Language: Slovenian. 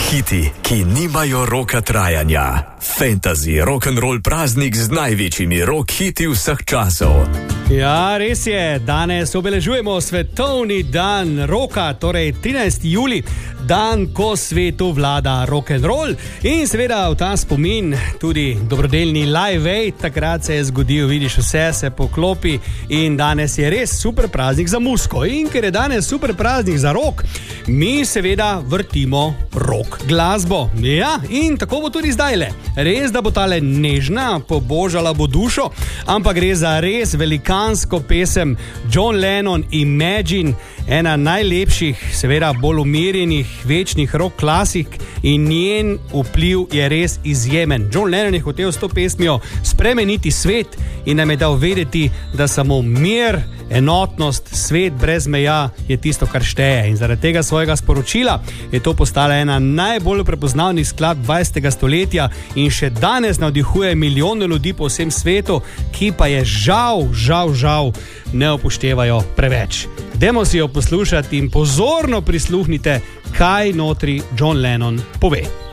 Hiti, ki nimajo roka trajanja. Fantasy rock'n'roll praznik z največjimi rock hiti vseh časov. Ja, res je. Danes obeležujemo svetovni dan roka, torej 13. julij, dan, ko svetu vlada rock'n'roll. In seveda v ta spomin tudi dobrodelni Live Aid, takrat se je zgodil, vidiš, vse se poklopi in danes je res super praznik za muziko. In ker je danes super praznik za rock, mi seveda vrtimo rock glasbo. Ja, in tako bo tudi zdajle. Res, da bo tale nežna, pobožala bo dušo, ampak gre za res velikansko pesem John Lennon Imagine, ena najlepših, seveda bolj umirjenih, večnih rock klasik in njen vpliv je res izjemen. John Lennon je hotel s to pesmijo spremeniti svet in nam je dal vedeti, da samo mir, enotnost, svet brez meja je tisto, kar šteje. In zaradi tega svojega sporočila je to postala ena najbolj prepoznavnih skladb 20. stoletja in še danes navdihuje milijone ljudi po vsem svetu, ki pa je žal ne upoštevajo preveč. Dajmo si jo poslušati in pozorno prisluhnite, kaj notri John Lennon pove.